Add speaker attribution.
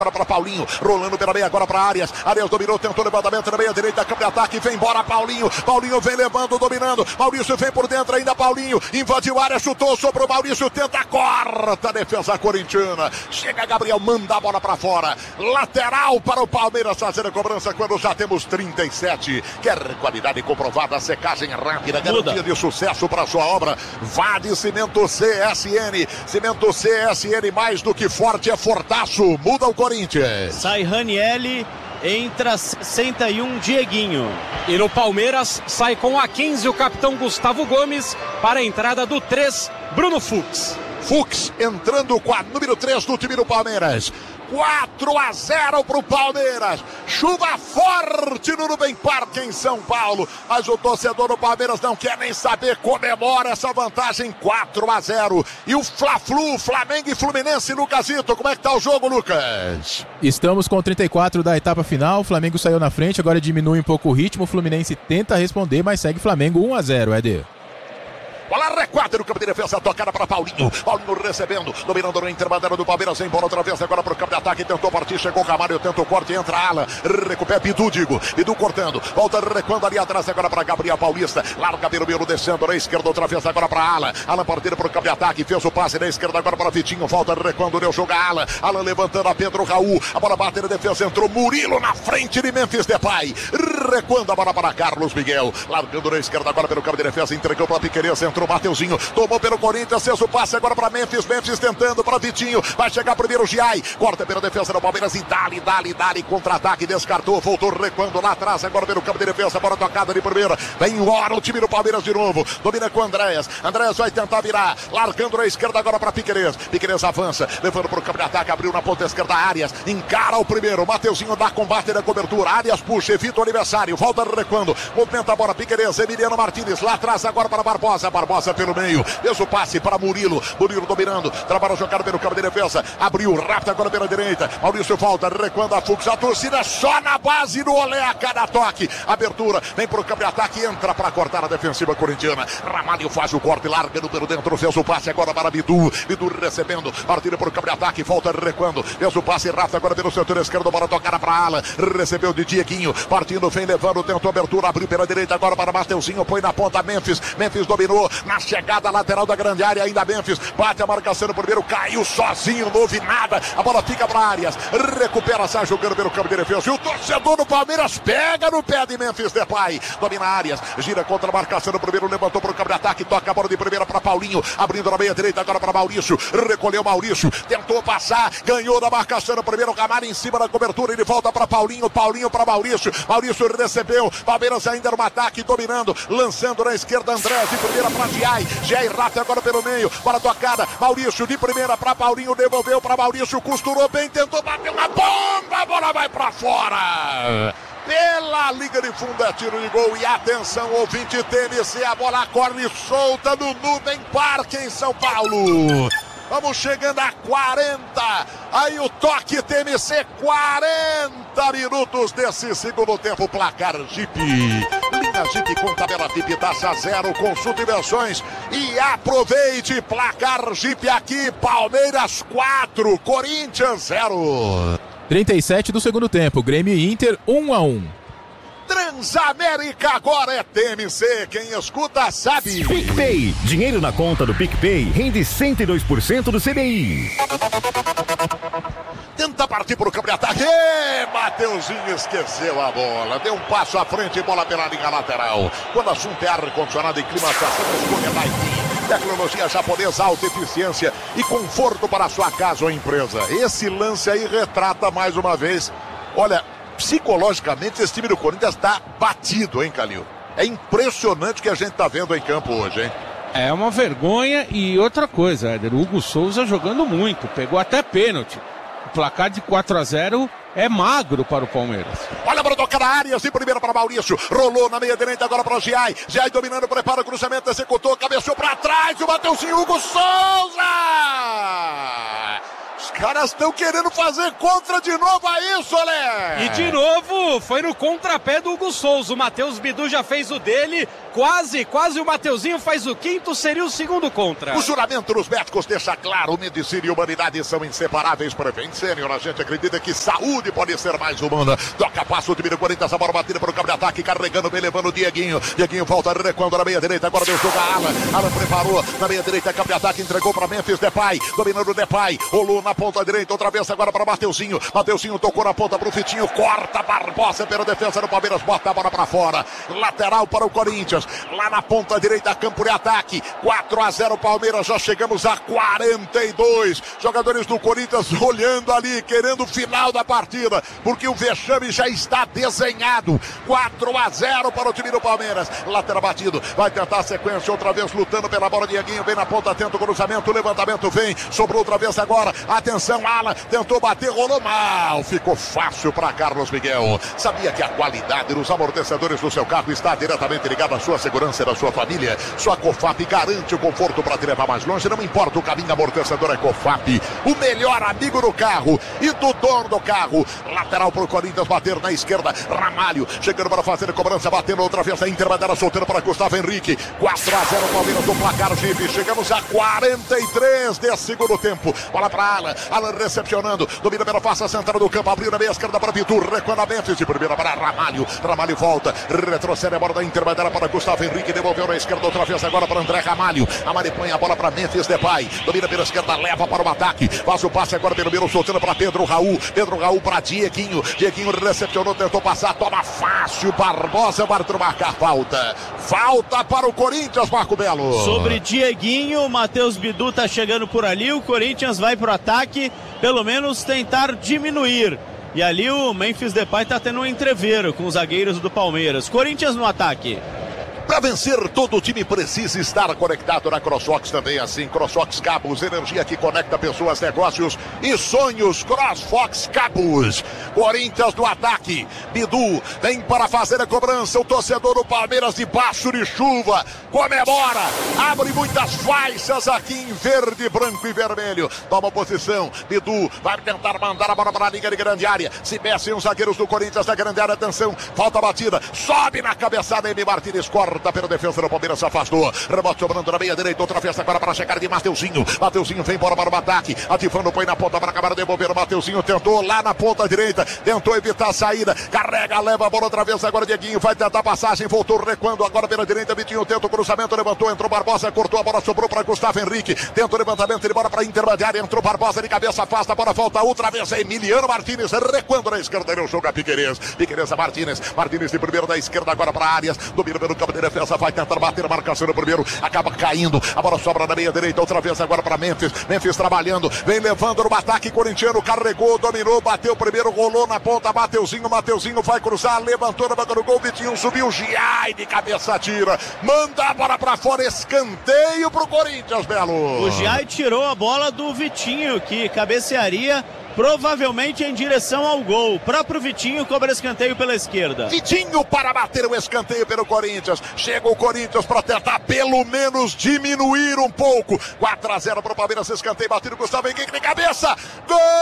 Speaker 1: Para Paulinho, rolando pela meia agora para Arias. Arias dominou, tentou levantamento na meia direita, campo de ataque, vem embora Paulinho. Paulinho vem levando, dominando. Maurício vem por dentro ainda, Paulinho invadiu a área, chutou, sobrou Maurício, tenta, corta a defesa corintiana. Chega Gabriel, manda a bola para fora. Lateral para o Palmeiras fazer a cobrança quando já temos 37. Quer qualidade comprovada, secagem rápida, garantia de sucesso para sua obra. Vá de Cimento CSN. Cimento CSN, mais do que forte, é fortaço. Muda o Corinthians.
Speaker 2: Sai Ranieri, entra 61 Dieguinho.
Speaker 3: E no Palmeiras sai com a 15 o capitão Gustavo Gomes para a entrada do 3, Bruno Fux.
Speaker 1: Fux entrando com a número 3 do time do Palmeiras. 4-0 para o Palmeiras. Chuva forte no Nubem Parque em São Paulo. Mas o torcedor do Palmeiras não quer nem saber. Comemora essa vantagem 4-0. E o Fla-Flu, Flamengo e Fluminense, Lucasito. Como é que tá o jogo, Lucas?
Speaker 4: Estamos com 34 da etapa final. O Flamengo saiu na frente, agora diminui um pouco o ritmo. O Fluminense tenta responder, mas segue Flamengo 1-0, Éder.
Speaker 1: Bola recuada no campo de defesa, tocada para Paulinho. Paulinho recebendo, dominando no intermediário do Palmeiras. Vem bola outra vez agora para o campo de ataque. Tentou partir, chegou o Camargo, tenta o corte, entra a ala. Recupera Bidu, Bidu cortando. Volta recuando ali atrás agora para Gabriel Paulista. Larga Birubiru descendo na esquerda, outra vez agora para Ala. Alan partindo para o campo de ataque, fez o passe na esquerda agora para Vitinho. Volta recuando, deu jogo a Ala. Alan levantando a Pedro Raul. A bola bate na defesa, entrou Murilo na frente de Memphis Depay. Recuando a bola para Carlos Miguel. Largando na esquerda agora pelo campo de defesa, entregou para Piqueires, entrou Mateuzinho. Tomou pelo Corinthians, fez o passe agora para Memphis. Memphis tentando para Vitinho. Vai chegar primeiro o Giai. Corta pela defesa do Palmeiras e dali. Contra-ataque, descartou. Voltou recuando lá atrás. Agora pelo campo de defesa. Bola tocada de primeira. Vem embora o time do Palmeiras de novo. Domina com Andréas. Andréas vai tentar virar. Largando na esquerda agora para Piqueires. Piqueires avança. Levando para o campo de ataque. Abriu na ponta esquerda Arias. Encara o primeiro. Mateuzinho dá combate na cobertura. Arias puxa. Evita o adversário. Volta recuando. Movimenta a bola. Piqueires. Emiliano Martínez. Lá atrás agora para Barbosa. Barbosa pelo meio. Fez o passe para Murilo. Murilo dominando. Trabalha a jogada pelo campo de defesa. Abriu rápido agora pela direita. Maurício volta. Recuando a Fux. A torcida só na base do olé a cada toque. Abertura. Vem para o campo de ataque. Entra para cortar a defensiva corintiana. Ramalho faz o corte. Larga no pelo dentro. Fez o passe agora para Bidu. Bidu recebendo. Partida para o campo de ataque. Volta recuando. Fez o passe rápido agora pelo setor esquerdo. Bola tocada para a ala. Recebeu de Dieguinho. Partindo. Vem levando. Tentou abertura. Abriu pela direita agora para Mateuzinho. Põe na ponta Memphis. Memphis dominou. Na chegada lateral da grande área, ainda Memphis, bate a marcação no primeiro, caiu sozinho, não houve nada, a bola fica para Arias, recupera, sai jogando pelo campo de defesa, e o torcedor do Palmeiras pega no pé de Memphis Depay, domina Arias, gira contra a marcação no primeiro, levantou para o campo de ataque, toca a bola de primeira para Paulinho, abrindo na meia direita agora para Maurício, recolheu Maurício, tentou passar, ganhou da marcação no primeiro, Camargo em cima da cobertura, ele volta para Paulinho para Maurício, Maurício recebeu, Palmeiras ainda no ataque, dominando, lançando na esquerda, André de primeira para Giai rápido agora pelo meio, para a tocada, Maurício de primeira para Paulinho, devolveu para Maurício, costurou bem, tentou bater uma bomba, a bola vai para fora. Pela Liga de Fundo é tiro de gol e atenção, ouvinte TMC, a bola corre solta no Nubem Parque em São Paulo. Vamos chegando a 40. Aí o toque TMC, 40 minutos desse segundo tempo. Placar Jeep. Linha Jeep com tabela Jeep, taxa zero. Consulta e versões. E aproveite. Placar Jeep aqui. Palmeiras 4, Corinthians 0.
Speaker 4: 37 do segundo tempo. Grêmio e Inter 1-1.
Speaker 1: Transamérica agora é TMC, quem escuta sabe.
Speaker 5: PicPay, dinheiro na conta do PicPay rende 102% do CDI.
Speaker 1: Tenta partir para o campo de ataque, Mateuzinho esqueceu a bola, deu um passo à frente, bola pela linha lateral. Quando o assunto é ar-condicionado e climatização, escolha Daikin. Tecnologia japonesa, alta eficiência e conforto para a sua casa ou empresa. Esse lance aí retrata mais uma vez, olha, psicologicamente esse time do Corinthians está batido, hein, Calil? É impressionante o que a gente está vendo em campo hoje, hein?
Speaker 6: É uma vergonha e outra coisa, Éder, o Hugo Souza jogando muito, pegou até pênalti. O placar de 4-0 é magro para o Palmeiras.
Speaker 1: Olha para tocar a Arias, de primeira para Maurício, rolou na meia direita agora para o Giai dominando, prepara o cruzamento, executou, cabeceou para trás, o Mateuzinho, Hugo Souza! caras estão querendo fazer contra de novo, é isso, Olé?
Speaker 3: E de novo, foi no contrapé do Hugo Souza. O Matheus Bidu já fez o dele. Quase o Mateuzinho faz o quinto, seria o segundo contra.
Speaker 1: O juramento dos médicos deixa claro, medicina e humanidade são inseparáveis. Prevent Senior, a gente acredita que saúde pode ser mais humana. Toca, passa o time do Corinthians, a bola batida para o campo de ataque, carregando, bem levando o Dieguinho. Dieguinho volta recuando na meia direita, agora deu jogo a Alan. Alan preparou, na meia direita, campo de ataque, entregou para Memphis Depay, dominando o Depay, rolou na ponta direita, outra vez agora para Mateuzinho. Mateuzinho tocou na ponta para o Vitinho, corta Barbosa pela defesa do Palmeiras, bota a bola para fora. Lateral para o Corinthians. Lá na ponta direita, campo de ataque, 4-0 Palmeiras, já chegamos a 42. Jogadores do Corinthians olhando ali, querendo o final da partida, porque o vexame já está desenhado. 4-0 para o time do Palmeiras. Lateral batido, vai tentar a sequência, outra vez lutando pela bola. Dieguinho vem na ponta, tenta o cruzamento, o levantamento vem, sobrou outra vez agora. Atenção, Alan, tentou bater, rolou mal, ficou fácil para Carlos Miguel. Sabia que a qualidade dos amortecedores do seu carro está diretamente ligada à sua segurança da sua família? Sua Cofap garante o conforto para te levar mais longe. Não importa o caminho, amortecedor é Cofap, o melhor amigo do carro e do dono do carro. Lateral para o Corinthians bater na esquerda. Ramalho chegando para fazer a cobrança, batendo outra vez a intermediária, soltando para Gustavo Henrique. 4-0 Palmeiras no placar, Gipe. Chegamos a 43 de segundo tempo. Bola para Alan. Alan recepcionando, domina pela face central do campo, abriu na meia esquerda para Vitor, recuando a Memphis, de primeira para Ramalho. Ramalho volta, retrocede a bola da intermediária para Gustavo Henrique. Devolveu na esquerda outra vez agora para André Ramalho. Ramalho põe a bola para Memphis Depay. Domina pela esquerda, leva para o ataque. Faz o passe agora pelo meio, soltando para Pedro Raul. Pedro Raul para Dieguinho. Dieguinho recepcionou, tentou passar, toma fácil. Barbosa, o árbitro marca a falta. Falta para o Corinthians, Marco Belo.
Speaker 2: Sobre Dieguinho, o Matheus Bidu tá chegando por ali. O Corinthians vai pro ataque, pelo menos tentar diminuir. E ali o Memphis Depay tá tendo um entreveiro com os zagueiros do Palmeiras. Corinthians no ataque.
Speaker 1: Para vencer, todo o time precisa estar conectado na CrossFox também, assim. CrossFox Cabos, energia que conecta pessoas, negócios e sonhos. CrossFox Cabos. Corinthians no ataque. Bidu vem para fazer a cobrança. O torcedor do Palmeiras debaixo de chuva comemora. Abre muitas faixas aqui em verde, branco e vermelho. Toma posição. Bidu vai tentar mandar a bola para a linha de grande área. Se mexem os zagueiros do Corinthians na grande área. Atenção, falta a batida. Sobe na cabeçada. M. Martínez corta pela defesa do Palmeiras, se afastou. Rebote sobrando na meia direita, outra vez agora para chegar de Mateuzinho. Mateuzinho vem embora para o ataque, ativando, põe na ponta para acabar de devolver. O Mateuzinho tentou lá na ponta direita, tentou evitar a saída, carrega, leva a bola outra vez agora. Dieguinho vai tentar a passagem, voltou recuando agora pela direita. Vitinho tenta o cruzamento, levantou, entrou Barbosa, cortou a bola, sobrou para Gustavo Henrique. Tenta o levantamento, ele bora para a intermediária, entrou Barbosa de cabeça, afasta, a bola volta outra vez. É Emiliano Martínez recuando na esquerda, ele joga Piquerez. Piquerez a Martínez de primeiro da esquerda agora para Arias, domina pelo campo de defesa, vai tentar bater a marcação no primeiro, acaba caindo, a bola sobra na meia direita, outra vez agora para Memphis. Memphis trabalhando, vem levando no ataque corintiano, carregou, dominou, bateu primeiro, rolou na ponta, Mateuzinho vai cruzar, levantou na boca do gol, Vitinho subiu, Giai de cabeça tira, manda a bola para fora, escanteio pro Corinthians, Belo.
Speaker 2: O Giai tirou a bola do Vitinho, que cabecearia provavelmente em direção ao gol. O próprio Vitinho cobra escanteio pela esquerda.
Speaker 1: Vitinho para bater o escanteio pelo Corinthians. Chega o Corinthians para tentar pelo menos diminuir um pouco. 4-0 para o Palmeiras, escanteio batido, Gustavo Henrique de cabeça. Gol!